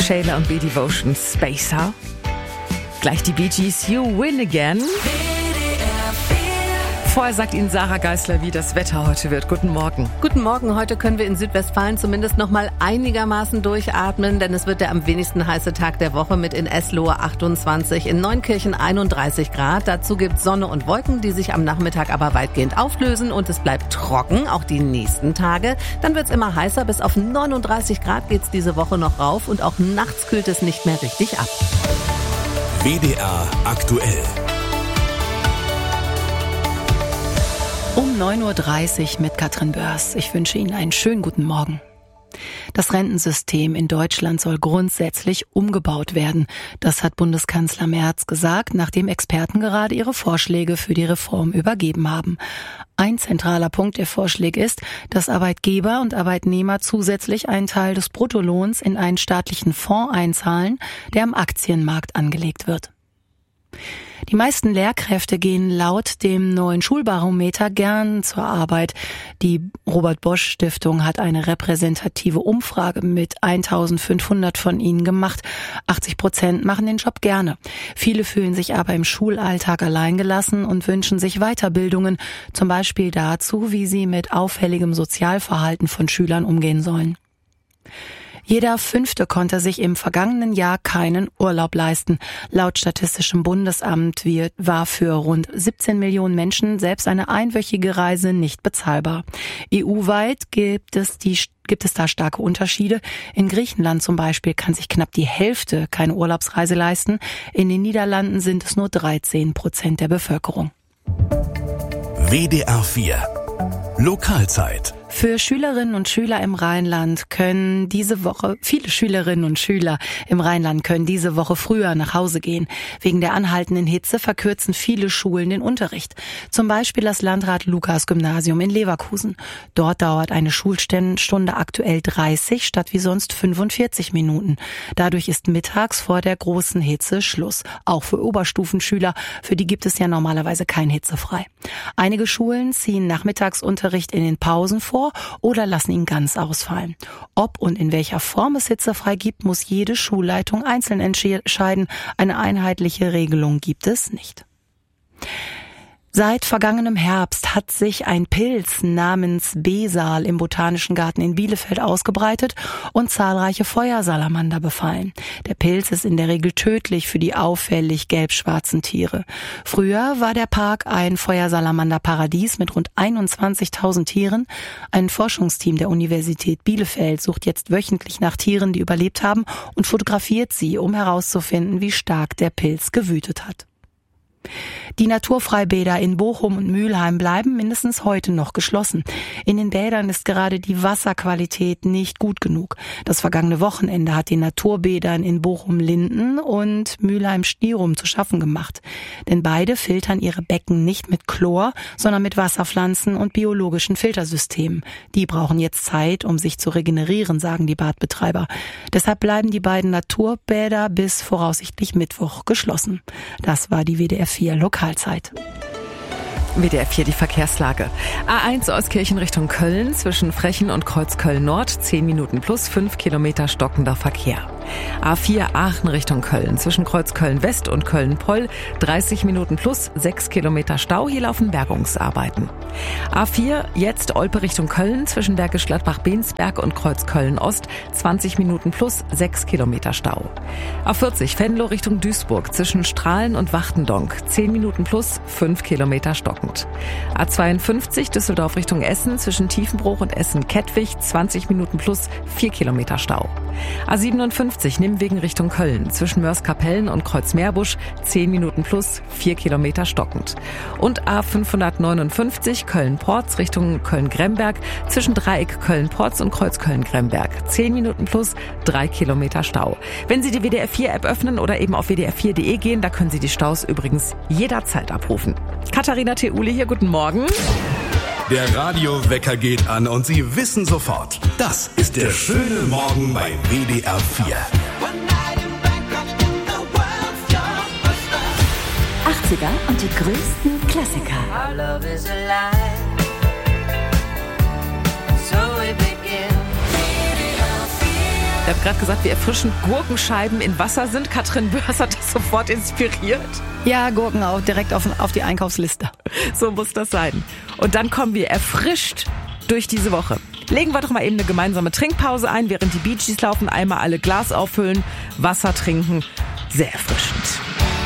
Shayla und B-Devotion Spacer. Gleich die Bee Gees, You Win Again. Vorher sagt Ihnen Sarah Geisler, wie das Wetter heute wird. Guten Morgen. Guten Morgen. Heute können wir in Südwestfalen zumindest noch mal einigermaßen durchatmen, denn es wird der am wenigsten heiße Tag der Woche mit in Eslohe 28, in Neunkirchen 31 Grad. Dazu gibt's Sonne und Wolken, die sich am Nachmittag aber weitgehend auflösen und es bleibt trocken, auch die nächsten Tage. Dann wird's immer heißer, bis auf 39 Grad geht's diese Woche noch rauf und auch nachts kühlt es nicht mehr richtig ab. WDR aktuell. Um 9.30 Uhr mit Katrin Börs. Ich wünsche Ihnen einen schönen guten Morgen. Das Rentensystem in Deutschland soll grundsätzlich umgebaut werden. Das hat Bundeskanzler Merz gesagt, nachdem Experten gerade ihre Vorschläge für die Reform übergeben haben. Ein zentraler Punkt der Vorschläge ist, dass Arbeitgeber und Arbeitnehmer zusätzlich einen Teil des Bruttolohns in einen staatlichen Fonds einzahlen, der am Aktienmarkt angelegt wird. Die meisten Lehrkräfte gehen laut dem neuen Schulbarometer gern zur Arbeit. Die Robert-Bosch-Stiftung hat eine repräsentative Umfrage mit 1500 von ihnen gemacht. 80% machen den Job gerne. Viele fühlen sich aber im Schulalltag alleingelassen und wünschen sich Weiterbildungen, zum Beispiel dazu, wie sie mit auffälligem Sozialverhalten von Schülern umgehen sollen. Jeder Fünfte konnte sich im vergangenen Jahr keinen Urlaub leisten. Laut Statistischem Bundesamt war für rund 17 Millionen Menschen selbst eine einwöchige Reise nicht bezahlbar. EU-weit gibt es da starke Unterschiede. In Griechenland zum Beispiel kann sich knapp die Hälfte keine Urlaubsreise leisten. In den Niederlanden sind es nur 13% der Bevölkerung. WDR 4 Lokalzeit. Für Schülerinnen und Schüler im Rheinland können viele Schülerinnen und Schüler im Rheinland können diese Woche früher nach Hause gehen. Wegen der anhaltenden Hitze verkürzen viele Schulen den Unterricht. Zum Beispiel das Landrat-Lukas-Gymnasium in Leverkusen. Dort dauert eine Schulstunde aktuell 30 statt wie sonst 45 Minuten. Dadurch ist mittags vor der großen Hitze Schluss. Auch für Oberstufenschüler, für die gibt es ja normalerweise kein hitzefrei. Einige Schulen ziehen Nachmittagsunterricht in den Pausen vor oder lassen ihn ganz ausfallen. Ob und in welcher Form es hitzefrei gibt, muss jede Schulleitung einzeln entscheiden. Eine einheitliche Regelung gibt es nicht. Seit vergangenem Herbst hat sich ein Pilz namens Besal im Botanischen Garten in Bielefeld ausgebreitet und zahlreiche Feuersalamander befallen. Der Pilz ist in der Regel tödlich für die auffällig gelb-schwarzen Tiere. Früher war der Park ein Feuersalamander-Paradies mit rund 21.000 Tieren. Ein Forschungsteam der Universität Bielefeld sucht jetzt wöchentlich nach Tieren, die überlebt haben, und fotografiert sie, um herauszufinden, wie stark der Pilz gewütet hat. Die Naturfreibäder in Bochum und Mülheim bleiben mindestens heute noch geschlossen. In den Bädern ist gerade die Wasserqualität nicht gut genug. Das vergangene Wochenende hat den Naturbädern in Bochum-Linden und Mülheim-Stierum zu schaffen gemacht. Denn beide filtern ihre Becken nicht mit Chlor, sondern mit Wasserpflanzen und biologischen Filtersystemen. Die brauchen jetzt Zeit, um sich zu regenerieren, sagen die Badbetreiber. Deshalb bleiben die beiden Naturbäder bis voraussichtlich Mittwoch geschlossen. Das war die WDR 4 Lokalzeit. WDR 4 die Verkehrslage. A1 Euskirchen Richtung Köln zwischen Frechen und Kreuzköln Nord 10 Minuten plus 5 Kilometer stockender Verkehr. A4 Aachen Richtung Köln zwischen Kreuzköln West und Köln-Poll 30 Minuten plus 6 Kilometer Stau. Hier laufen Bergungsarbeiten. A4 jetzt Olpe Richtung Köln zwischen Bergisch Gladbach-Bensberg und Kreuzköln Ost 20 Minuten plus 6 Kilometer Stau. A40 Venlo Richtung Duisburg zwischen Strahlen und Wachtendonk 10 Minuten plus 5 Kilometer stockend. A52 Düsseldorf Richtung Essen zwischen Tiefenbruch und Essen-Kettwig 20 Minuten plus 4 Kilometer Stau. A57 Nimwegen Richtung Köln zwischen Mörs-Kapellen und Kreuzmeerbusch 10 Minuten plus 4 Kilometer stockend. Und A559 Köln-Porz Richtung Köln-Gremberg zwischen Dreieck Köln-Porz und Kreuz Köln-Gremberg 10 Minuten plus 3 Kilometer Stau. Wenn Sie die WDR 4 App öffnen oder eben auf wdr4.de gehen, da können Sie die Staus übrigens jederzeit abrufen. Katharina Theuli hier, guten Morgen. Der Radiowecker geht an und Sie wissen sofort, das ist der schöne Morgen bei WDR 4. 80er und die größten Klassiker. Ihr habt gerade gesagt, wie erfrischend Gurkenscheiben in Wasser sind. Katrin Börs hat das sofort inspiriert. Ja, Gurken auch direkt auf die Einkaufsliste. So muss das sein. Und dann kommen wir erfrischt durch diese Woche. Legen wir doch mal eben eine gemeinsame Trinkpause ein, während die Bee Gees laufen. Einmal alle Glas auffüllen, Wasser trinken. Sehr erfrischend.